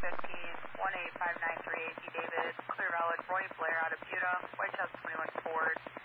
185938 D. David, clear valid, Roy Blair out of Buda, White House 21 Ford.